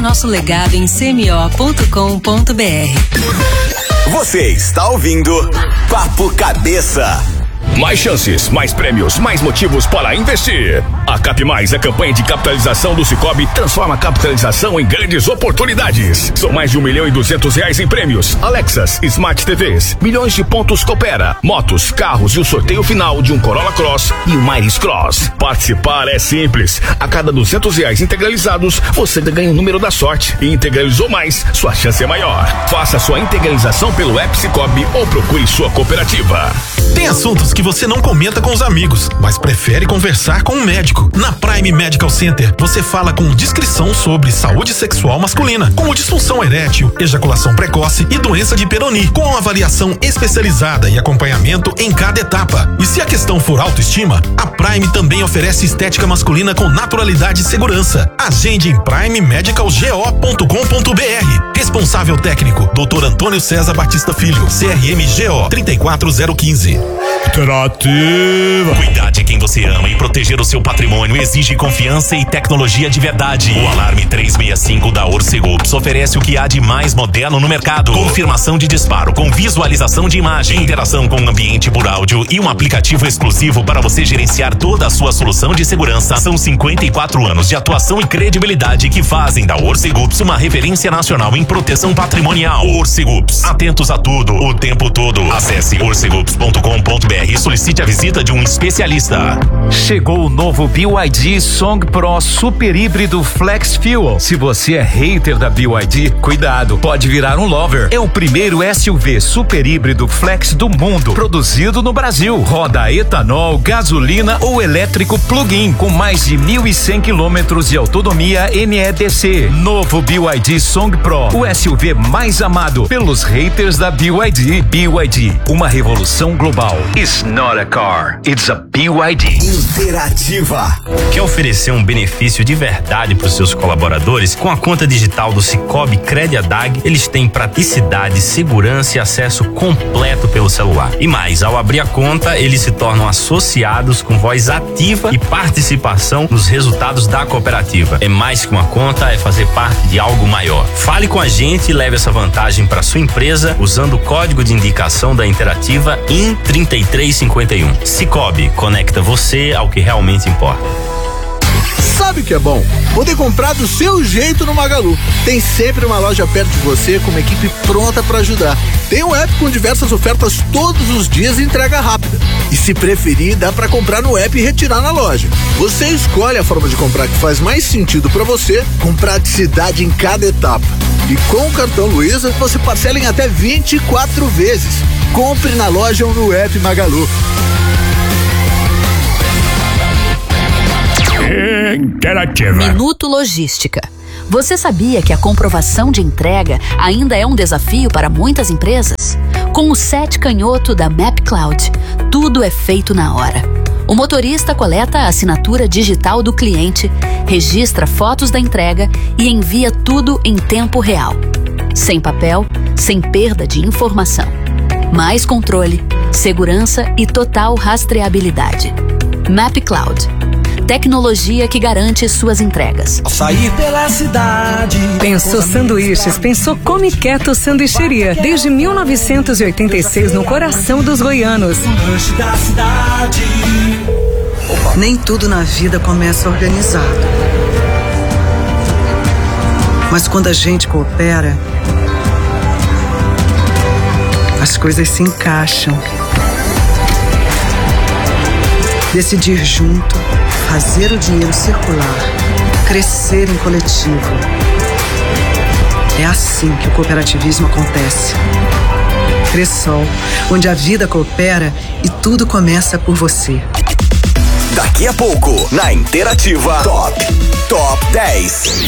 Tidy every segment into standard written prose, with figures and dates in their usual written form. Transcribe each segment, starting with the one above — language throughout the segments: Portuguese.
nosso legado em cmo.com.br. Você está ouvindo Papo Cabeça. Mais chances, mais prêmios, mais motivos para investir. A Cap Mais, a campanha de capitalização do Sicoob, transforma a capitalização em grandes oportunidades. São mais de R$1.200.000 em prêmios, Alexas, Smart TVs, milhões de pontos Coopera, motos, carros e o sorteio final de um Corolla Cross e um Miris Cross. Participar é simples. A cada R$200 integralizados, você ganha o número da sorte. E integralizou mais, sua chance é maior. Faça sua integralização pelo app Sicoob ou procure sua cooperativa. Tem assuntos que você não comenta com os amigos, mas prefere conversar com um médico. Na Prime Medical Center, você fala com discrição sobre saúde sexual masculina, como disfunção erétil, ejaculação precoce e doença de Peyronie, com avaliação especializada e acompanhamento em cada etapa. E se a questão for autoestima, a Prime também oferece estética masculina com naturalidade e segurança. Agende em primemedicalgo.com.br. Responsável técnico, Dr. Antônio César Batista Filho, CRM GO 34015. Interativa. Cuidar de quem você ama e proteger o seu patrimônio exige confiança e tecnologia de verdade. O Alarme 365 da Orcegups oferece o que há de mais moderno no mercado. Confirmação de disparo com visualização de imagem, interação com o ambiente por áudio e um aplicativo exclusivo para você gerenciar toda a sua solução de segurança. São 54 anos de atuação e credibilidade que fazem da Orcegups uma referência nacional em proteção patrimonial. Orcegups, atentos a tudo, o tempo todo. Acesse orcegups.com.br e solicite a visita de um especialista. Chegou o novo BYD Song Pro Super Híbrido Flex Fuel. Se você é hater da BYD, cuidado, pode virar um lover. É o primeiro SUV super híbrido flex do mundo, produzido no Brasil. Roda a etanol, gasolina ou elétrico plug-in, com mais de 1.100 quilômetros de autonomia NEDC. Novo BYD Song Pro, o SUV mais amado pelos haters da BYD. BYD, uma revolução global. It's not a car, it's a BYD. Interativa. Quer oferecer um benefício de verdade para os seus colaboradores? Com a conta digital do Sicoob Crediadag, eles têm praticidade, segurança e acesso completo pelo celular. E mais, ao abrir a conta, eles se tornam associados com voz ativa e participação nos resultados da cooperativa. É mais que uma conta, é fazer parte de algo maior. Fale com a gente e leve essa vantagem para sua empresa usando o código de indicação da Interativa IN3351. Sicoob, conecta você ao que realmente importa. Sabe o que é bom? Poder comprar do seu jeito no Magalu. Tem sempre uma loja perto de você com uma equipe pronta para ajudar. Tem um app com diversas ofertas todos os dias e entrega rápida. E se preferir, dá para comprar no app e retirar na loja. Você escolhe a forma de comprar que faz mais sentido para você, com praticidade em cada etapa. E com o cartão Luiza, você parcela em até 24 vezes. Compre na loja ou no app Magalu. Interativa. Minuto Logística. Você sabia que a comprovação de entrega ainda é um desafio para muitas empresas? Com o SET canhoto da MapCloud, tudo é feito na hora. O motorista coleta a assinatura digital do cliente, registra fotos da entrega e envia tudo em tempo real. Sem papel, sem perda de informação. Mais controle, segurança e total rastreabilidade. MapCloud. Tecnologia que garante suas entregas. Sair pela cidade. Pensou sanduíches, pensou Come Quieto Sanduicheria. Desde 1986 no coração dos goianos. Lanche da cidade. Nem tudo na vida começa organizado. Mas quando a gente coopera, as coisas se encaixam. Decidir junto, fazer o dinheiro circular, crescer em coletivo. É assim que o cooperativismo acontece. Cressol, onde a vida coopera e tudo começa por você. Daqui a pouco, na Interativa, Top 10.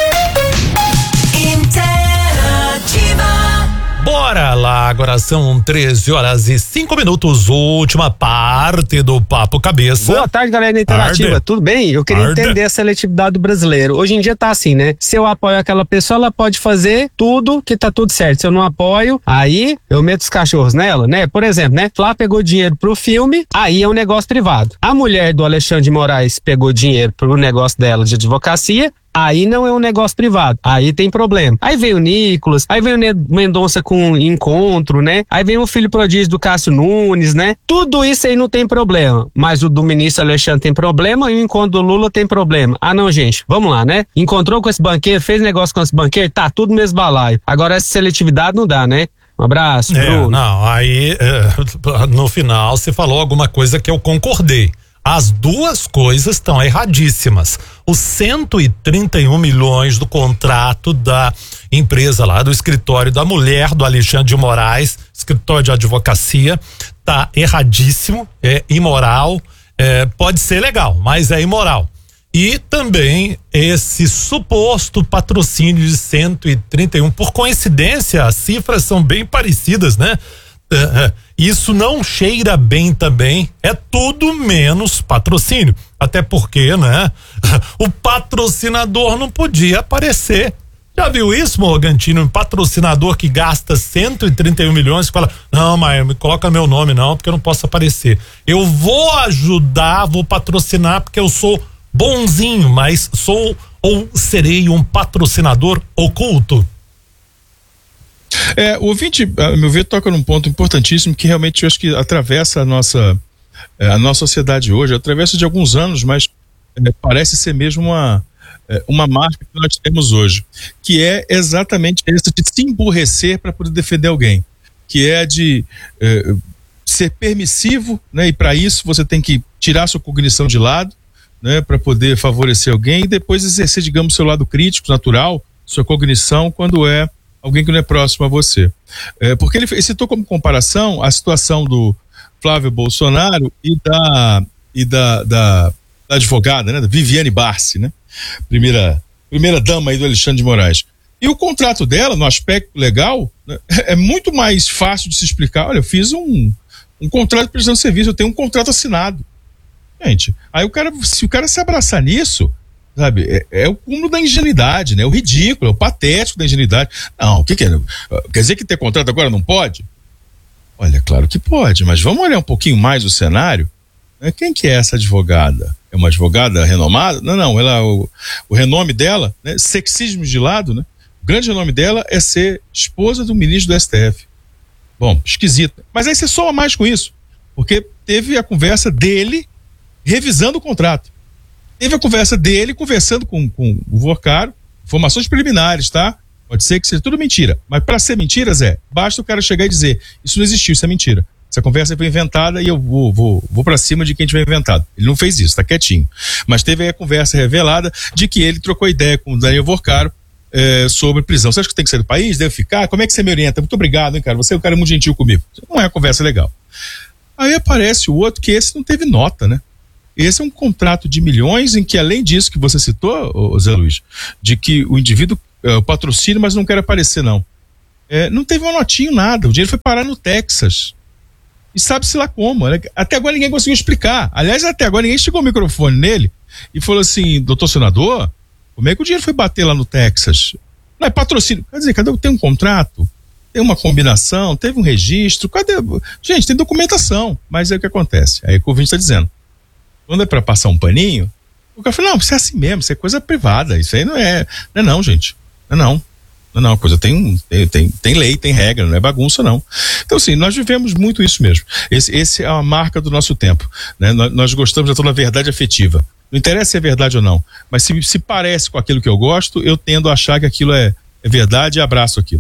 Interativa. Bora lá, agora são 13h05, última parte do Papo Cabeça. Boa tarde, galera da Interativa, tudo bem? Eu queria entender a seletividade do brasileiro. Hoje em dia tá assim, né? Se eu apoio aquela pessoa, ela pode fazer tudo que tá tudo certo. Se eu não apoio, aí eu meto os cachorros nela, né? Por exemplo, né? Flá pegou dinheiro pro filme, aí é um negócio privado. A mulher do Alexandre de Moraes pegou dinheiro pro negócio dela de advocacia, Aí não é um negócio privado, aí tem problema. Aí vem o Nicolas, aí vem o Mendonça com encontro, né? Aí vem o filho prodígio do Cássio Nunes, né? Tudo isso aí não tem problema, mas o do ministro Alexandre tem problema e o encontro do Lula tem problema. Ah não, gente, vamos lá, né? Encontrou com esse banqueiro, fez negócio com esse banqueiro, tá tudo mesmo balaio. Agora essa seletividade não dá, né? Um abraço, Bruno. Não, aí no final você falou alguma coisa que eu concordei. As duas coisas estão erradíssimas. Os 131 milhões do contrato da empresa lá, do escritório da mulher do Alexandre de Moraes, escritório de advocacia, tá erradíssimo, é imoral, pode ser legal, mas é imoral. E também esse suposto patrocínio de 131, por coincidência, as cifras são bem parecidas, né? Isso não cheira bem também, é tudo menos patrocínio, até porque, né? O patrocinador não podia aparecer. Já viu isso, Morgantino? Um patrocinador que gasta 131 milhões e fala, não, mas me coloca meu nome não, porque eu não posso aparecer. Eu vou ajudar, vou patrocinar porque eu sou bonzinho, mas sou ou serei um patrocinador oculto. O ouvinte, a meu ver, toca num ponto importantíssimo que realmente eu acho que atravessa a nossa sociedade hoje, atravessa de alguns anos, mas parece ser mesmo uma marca que nós temos hoje, que é exatamente essa de se emburrecer para poder defender alguém, que é de ser permissivo, né? E para isso você tem que tirar sua cognição de lado, né? Para poder favorecer alguém e depois exercer, digamos, seu lado crítico, natural, sua cognição quando é alguém que não é próximo a você. Porque ele citou como comparação a situação do Flávio Bolsonaro e da advogada, né? Da Viviane Barsi, né? Primeira dama aí do Alexandre de Moraes. E o contrato dela, no aspecto legal, né, é muito mais fácil de se explicar. Olha, eu fiz um contrato de prestação de serviço, eu tenho um contrato assinado. Gente, aí se o cara se abraçar nisso, sabe, é o cúmulo da ingenuidade, né? O ridículo, é o patético da ingenuidade. Não, o que é? Quer dizer que ter contrato agora não pode? Olha, claro que pode, mas vamos olhar um pouquinho mais o cenário. Quem que é essa advogada? É uma advogada renomada? Não, ela, o renome dela, né? Sexismo de lado, né? O grande renome dela é ser esposa do ministro do STF. Bom, esquisito. Mas aí você soma mais com isso, porque teve a conversa dele revisando o contrato. Teve a conversa dele conversando com o Vorcaro, informações preliminares, tá? Pode ser que seja tudo mentira, mas para ser mentira, Zé, basta o cara chegar e dizer, isso não existiu, isso é mentira. Essa conversa foi inventada e eu vou para cima de quem tiver inventado. Ele não fez isso, tá quietinho. Mas teve aí a conversa revelada de que ele trocou ideia com o Daniel Vorcaro sobre prisão. Você acha que tem que sair do país? Deve ficar? Como é que você me orienta? Muito obrigado, hein, cara? Você é um cara muito gentil comigo. Não é uma conversa legal. Aí aparece o outro que esse não teve nota, né? Esse é um contrato de milhões em que, além disso que você citou, Zé Luiz, de que o indivíduo patrocina, mas não quer aparecer, não. Não teve uma notinha, nada. O dinheiro foi parar no Texas. E sabe-se lá como. Até agora ninguém conseguiu explicar. Aliás, até agora ninguém chegou o microfone nele e falou assim, doutor senador, como é que o dinheiro foi bater lá no Texas? Não é patrocínio. Quer dizer, tem um contrato? Tem uma combinação? Teve um registro? Cadê? Gente, tem documentação. Mas é o que acontece. Aí o ouvinte está dizendo. Quando é para passar um paninho, o cara fala, não, isso é assim mesmo, isso é coisa privada, isso aí não é gente, não, a coisa tem lei, tem regra, não é bagunça não. Então assim, nós vivemos muito isso mesmo, esse é a marca do nosso tempo, né? Nós gostamos da toda a verdade afetiva, não interessa se é verdade ou não, mas se parece com aquilo que eu gosto, eu tendo a achar que aquilo é verdade e abraço aquilo.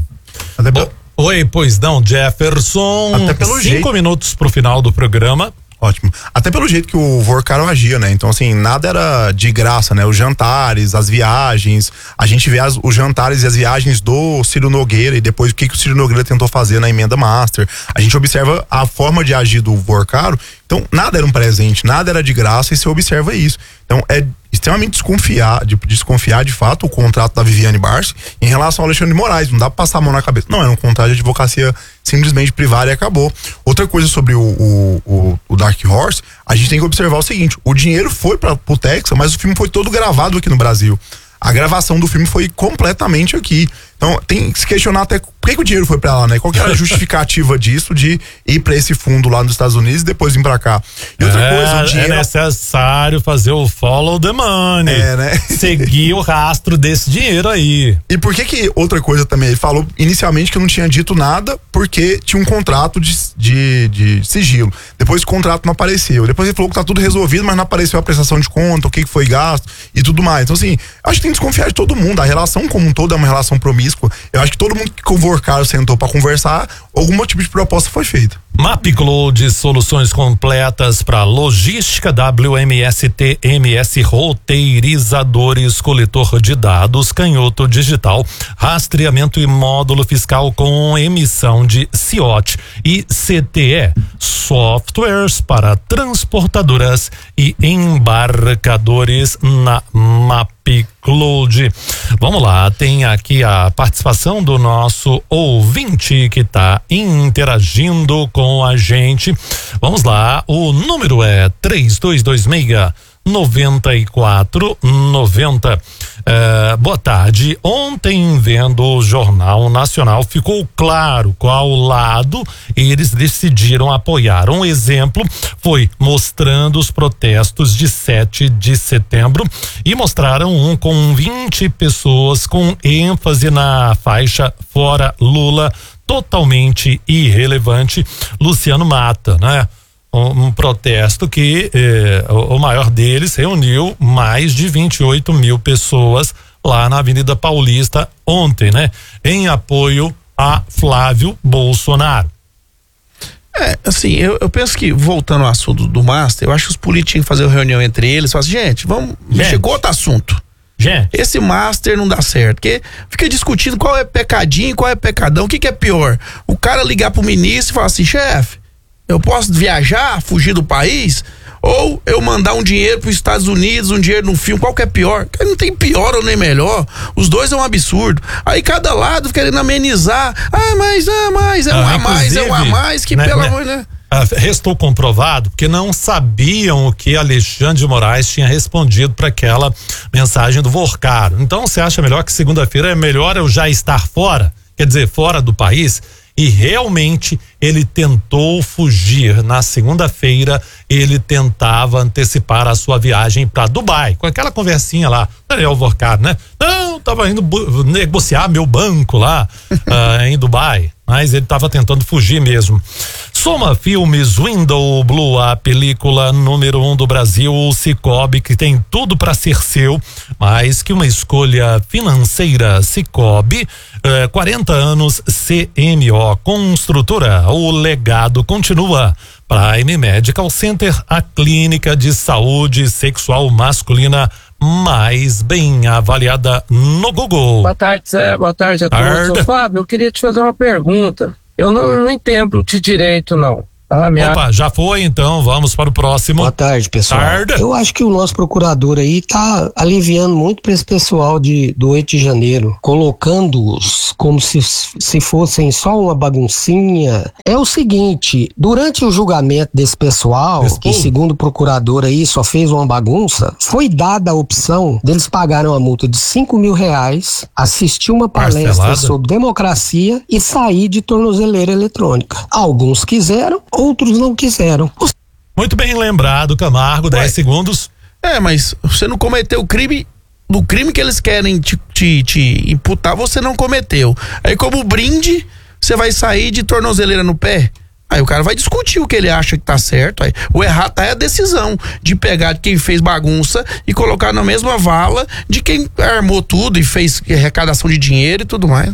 Oi, pois não, Jefferson, até pelo 5 minutos pro final do programa. Ótimo. Até pelo jeito que o Vorcaro agia, né? Então, assim, nada era de graça, né? Os jantares, as viagens, a gente vê os jantares e as viagens do Ciro Nogueira e depois o que o Ciro Nogueira tentou fazer na emenda master. A gente observa a forma de agir do Vorcaro. Então, nada era um presente, nada era de graça e você observa isso. Então, é extremamente desconfiar de fato o contrato da Viviane Barsi em relação ao Alexandre de Moraes. Não dá pra passar a mão na cabeça. Não, era um contrato de advocacia simplesmente privada e acabou. Outra coisa sobre o Dark Horse, a gente tem que observar o seguinte, o dinheiro foi pro Texas, mas o filme foi todo gravado aqui no Brasil. A gravação do filme foi completamente aqui. Então tem que se questionar até por que o dinheiro foi pra lá, né? Qual que era a justificativa disso de ir pra esse fundo lá nos Estados Unidos e depois vir pra cá? E outra coisa, o dinheiro... É necessário fazer o follow the money. Né? Seguir o rastro desse dinheiro aí. E por que outra coisa também, ele falou inicialmente que não tinha dito nada porque tinha um contrato de sigilo. Depois o contrato não apareceu. Depois ele falou que tá tudo resolvido, mas não apareceu a prestação de conta, o que foi gasto e tudo mais. Então assim, acho que tem que desconfiar de todo mundo. A relação como um todo é uma relação promíscua. Eu acho que todo mundo que convocaram sentou pra conversar, algum tipo de proposta foi feita. MapCloud, soluções completas para logística, WMS-TMS, roteirizadores, coletor de dados, canhoto digital, rastreamento e módulo fiscal com emissão de CIOT e CTE, softwares para transportadoras e embarcadores na MapCloud. Vamos lá, tem aqui a participação do nosso ouvinte que está interagindo com a gente. Vamos lá, o número é 3226-9490. Boa tarde. Ontem, vendo o Jornal Nacional, ficou claro qual lado eles decidiram apoiar. Um exemplo foi mostrando os protestos de 7 de setembro e mostraram um com 20 pessoas com ênfase na faixa Fora Lula, totalmente irrelevante, Luciano Mata, né? Um protesto que o maior deles reuniu mais de 28 mil pessoas lá na Avenida Paulista ontem, né? Em apoio a Flávio Bolsonaro. Assim, eu penso que, voltando ao assunto do Master, eu acho que os políticos tinham que fazer uma reunião entre eles e falar assim, gente, vamos mexer com outro assunto. Gente, esse Master não dá certo, porque fica discutindo qual é pecadinho, qual é pecadão, o que é pior? O cara ligar pro ministro e falar assim, chefe, eu posso viajar, fugir do país, ou eu mandar um dinheiro pros Estados Unidos, um dinheiro num filme, qual que é pior? Não tem pior ou nem melhor, os dois é um absurdo. Aí cada lado querendo amenizar, é um a mais, que pelo amor, né? Restou comprovado porque não sabiam o que Alexandre de Moraes tinha respondido para aquela mensagem do Vorcaro. Então você acha melhor que segunda-feira é melhor eu já estar fora, quer dizer, fora do país? E realmente ele tentou fugir. Na segunda-feira ele tentava antecipar a sua viagem para Dubai, com aquela conversinha lá, Daniel Vorcaro, né? Não, tava indo negociar meu banco lá em Dubai, mas ele tava tentando fugir mesmo. Soma Filmes, Window Blue, a película número 1 do Brasil, o Cicobi, que tem tudo para ser seu, mas que uma escolha financeira. Cicobi, 40 anos, CMO Construtora, o legado continua. Prime Medical Center, a clínica de saúde sexual masculina mais bem avaliada no Google. Boa tarde, Zé. Boa tarde a todos. Ô, Fábio, eu queria te fazer uma pergunta. Eu não entendo de direito, não. Opa, já foi, então vamos para o próximo. Boa tarde, pessoal. Eu acho que o nosso procurador aí tá aliviando muito para esse pessoal do 8 de janeiro, colocando-os como se fossem só uma baguncinha. É o seguinte, durante o julgamento desse pessoal, que segundo o procurador aí só fez uma bagunça, foi dada a opção deles pagarem uma multa de R$5.000, assistir uma palestra sobre democracia e sair de tornozeleira eletrônica. Alguns quiseram, outros não quiseram. Muito bem lembrado, Camargo, 10 segundos. Mas você não cometeu o crime, do crime que eles querem te imputar, você não cometeu. Aí como brinde, você vai sair de tornozeleira no pé? Aí o cara vai discutir o que ele acha que tá certo. Aí, o errado tá é a decisão de pegar de quem fez bagunça e colocar na mesma vala de quem armou tudo e fez arrecadação de dinheiro e tudo mais.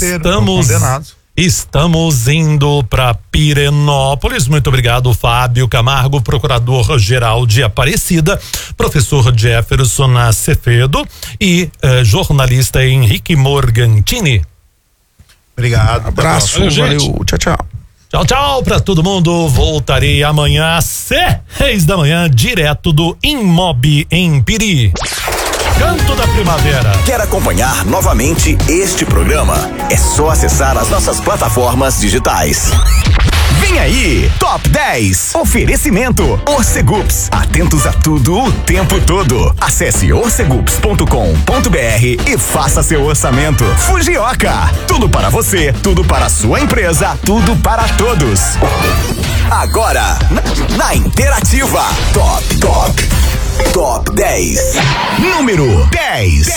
Estamos indo para Pirenópolis. Muito obrigado, Fábio Camargo, procurador-geral de Aparecida, professor Jefferson Acevedo e jornalista Henrique Morgantini. Obrigado. Abraço. Valeu. Tchau, tchau. Tchau, tchau pra todo mundo. Voltarei amanhã às 6 da manhã, direto do Imob em Piri. Canto da Primavera. Quer acompanhar novamente este programa? É só acessar as nossas plataformas digitais. Vem aí, Top 10. Oferecimento Orcegups. Atentos a tudo o tempo todo. Acesse orcegups.com.br e faça seu orçamento. Fujioka. Tudo para você, tudo para a sua empresa, tudo para todos. Agora, na Interativa, Top 10. Número 10.